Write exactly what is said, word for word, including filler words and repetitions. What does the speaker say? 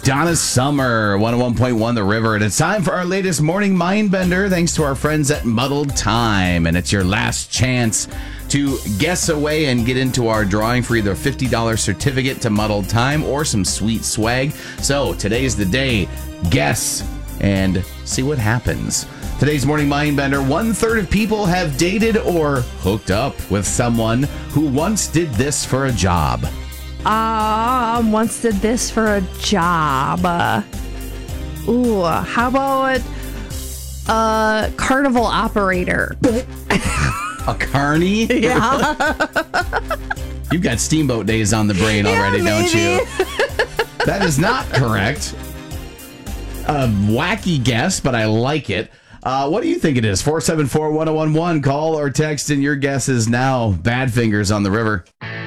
Donna Summer, one oh one point one The River. And it's time for our latest morning mind bender, thanks to our friends at Muddled Time. And it's your last chance to guess away and get into our drawing for either a fifty dollars certificate to Muddled Time or some sweet swag. So today's the day. Guess and see what happens. Today's morning mind bender, one third of people have dated or hooked up with someone who once did this for a job. Um, once did this for a job. Uh, ooh, how about a carnival operator? A carny? Yeah. You've got Steamboat Days on the brain already, Yeah, don't you? That is not correct. A wacky guess, but I like it. Uh, what do you think it is? four seven four, one oh one one. Call or text in your guesses now. Badfingers on the River.